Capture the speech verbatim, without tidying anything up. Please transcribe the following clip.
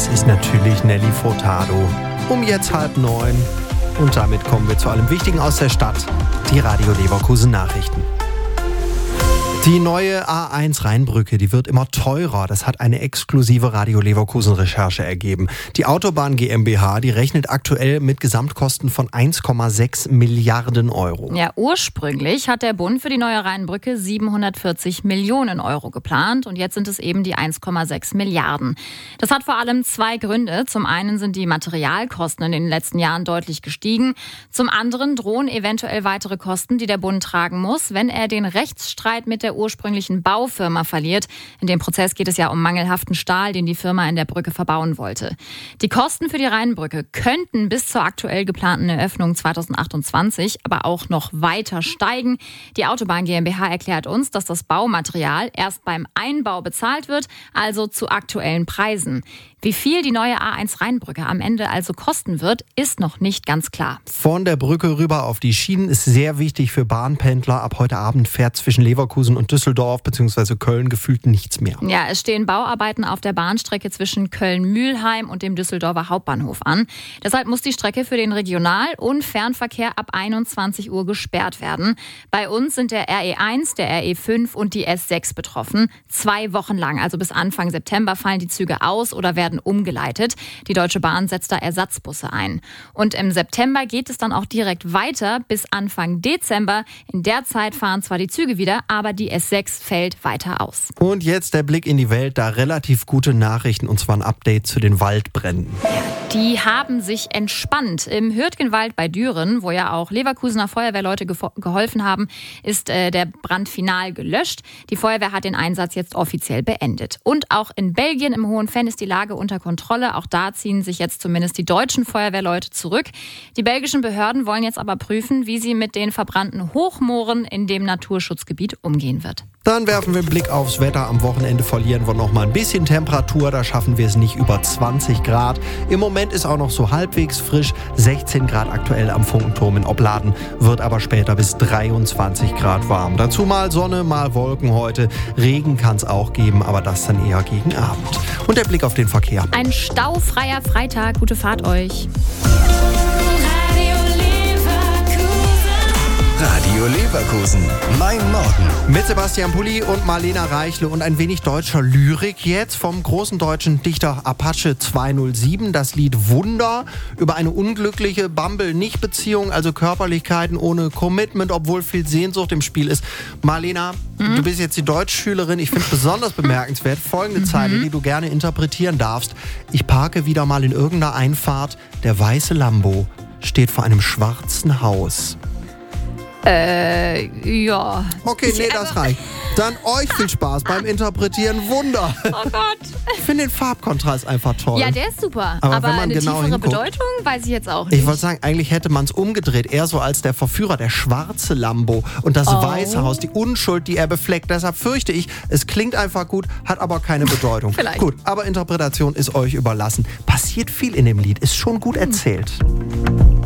Das ist natürlich Nelly Furtado. Um jetzt halb neun. Und damit kommen wir zu allem Wichtigen aus der Stadt. Die Radio Leverkusen Nachrichten. Die neue A eins Rheinbrücke, die wird immer teurer. Das hat eine exklusive Radio Leverkusen Recherche ergeben. Die Autobahn GmbH, die rechnet aktuell mit Gesamtkosten von eins Komma sechs Milliarden Euro. Ja, ursprünglich hat der Bund für die neue Rheinbrücke siebenhundertvierzig Millionen Euro geplant und jetzt sind es eben die eins Komma sechs Milliarden. Das hat vor allem zwei Gründe. Zum einen sind die Materialkosten in den letzten Jahren deutlich gestiegen. Zum anderen drohen eventuell weitere Kosten, die der Bund tragen muss, wenn er den Rechtsstreit mit der ursprünglichen Baufirma verliert. In dem Prozess geht es ja um mangelhaften Stahl, den die Firma in der Brücke verbauen wollte. Die Kosten für die Rheinbrücke könnten bis zur aktuell geplanten Eröffnung zweitausendachtundzwanzig aber auch noch weiter steigen. Die Autobahn GmbH erklärt uns, dass das Baumaterial erst beim Einbau bezahlt wird, also zu aktuellen Preisen. Wie viel die neue A eins Rheinbrücke am Ende also kosten wird, ist noch nicht ganz klar. Von der Brücke rüber auf die Schienen ist sehr wichtig für Bahnpendler. Ab heute Abend fährt zwischen Leverkusen und Düsseldorf bzw. Köln gefühlt nichts mehr. Ja, es stehen Bauarbeiten auf der Bahnstrecke zwischen Köln-Mühlheim und dem Düsseldorfer Hauptbahnhof an. Deshalb muss die Strecke für den Regional- und Fernverkehr ab einundzwanzig Uhr gesperrt werden. Bei uns sind der R E eins, der R E fünf und die S sechs betroffen. Zwei Wochen lang, also bis Anfang September, fallen die Züge aus oder werden umgeleitet. Die Deutsche Bahn setzt da Ersatzbusse ein. Und im September geht es dann auch direkt weiter bis Anfang Dezember. In der Zeit fahren zwar die Züge wieder, aber die S sechs fällt weiter aus. Und jetzt der Blick in die Welt, da relativ gute Nachrichten, und zwar ein Update zu den Waldbränden. Die haben sich entspannt. Im Hürtgenwald bei Düren, wo ja auch Leverkusener Feuerwehrleute gefo- geholfen haben, ist äh, der Brand final gelöscht. Die Feuerwehr hat den Einsatz jetzt offiziell beendet. Und auch in Belgien im Hohenfenn ist die Lage unter Kontrolle. Auch da ziehen sich jetzt zumindest die deutschen Feuerwehrleute zurück. Die belgischen Behörden wollen jetzt aber prüfen, wie sie mit den verbrannten Hochmooren in dem Naturschutzgebiet umgehen wird. Dann werfen wir einen Blick aufs Wetter. Am Wochenende verlieren wir noch mal ein bisschen Temperatur. Da schaffen wir es nicht über zwanzig Grad. Im Moment ist auch noch so halbwegs frisch. sechzehn Grad aktuell am Funkenturm in Opladen. Wird aber später bis dreiundzwanzig Grad warm. Dazu mal Sonne, mal Wolken heute. Regen kann es auch geben, aber das dann eher gegen Abend. Und der Blick auf den Verkehr. Ein staufreier Freitag. Gute Fahrt euch. Radio Leverkusen, mein Morgen. Mit Sebastian Pulli und Marlena Reichle und ein wenig deutscher Lyrik jetzt vom großen deutschen Dichter Apache zweihundertsieben. Das Lied Wunder über eine unglückliche Bumble-Nicht-Beziehung, also Körperlichkeiten ohne Commitment, obwohl viel Sehnsucht im Spiel ist. Marlena, mhm. du bist jetzt die Deutschschülerin. Ich finde es besonders bemerkenswert. Folgende mhm. Zeile, die du gerne interpretieren darfst. Ich parke wieder mal in irgendeiner Einfahrt. Der weiße Lambo steht vor einem schwarzen Haus. Äh, ja. Okay, nee, das reicht. Dann euch viel Spaß beim Interpretieren. Wunder. Oh Gott. Ich finde den Farbkontrast einfach toll. Ja, der ist super. Aber, Aber wenn man eine genau tiefere hinguckt, Bedeutung weiß ich jetzt auch nicht. Ich wollte sagen, eigentlich hätte man es umgedreht. Eher so als der Verführer, der schwarze Lambo und das Oh. weiße Haus, die Unschuld, die er befleckt. Deshalb fürchte ich, es klingt einfach gut, hat aber keine Bedeutung. Vielleicht. Gut, aber Interpretation ist euch überlassen. Passiert viel in dem Lied, ist schon gut erzählt.